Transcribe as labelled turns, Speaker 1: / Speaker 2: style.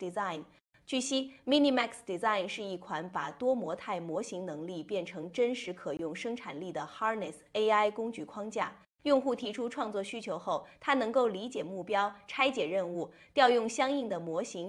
Speaker 1: Design。据悉 ，Minimax Design 是一款把多模态模型能力变成真实可用生产力的 Harness AI 工具框架。用户提出创作需求后，它能够理解目标、拆解任务、调用相应的模型。